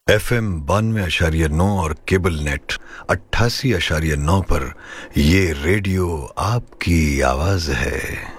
FM 92.9 और cable net 88.9 पर ये रेडियो आपकी आवाज है।